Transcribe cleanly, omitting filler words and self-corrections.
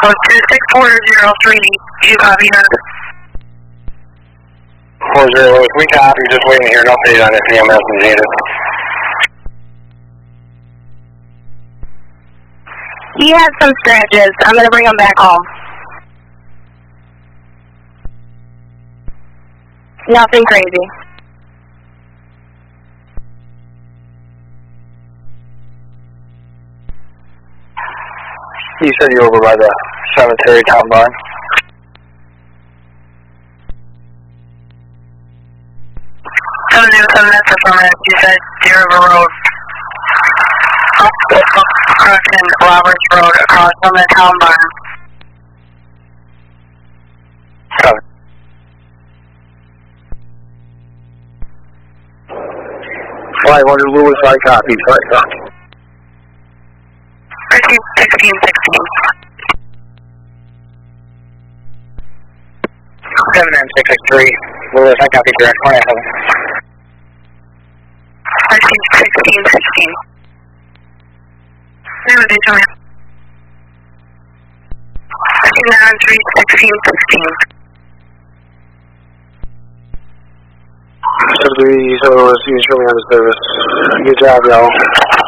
Code 26403, you copy that? 40, we copy, just waiting to hear an update on if EMS is needed. He had some scratches. I'm going to bring him back home. Nothing crazy. You said you were over by the cemetery town barn? That's affirmative. You said Deer River Road. Crossing Roberts Road across from the town barn. Copy. 500 Lewis, I copy. 1616. 79663 Lewis, I copy. Direct 187. 1616. Name of the joint. 1693 1616. So, you showing on the service. Good job, y'all.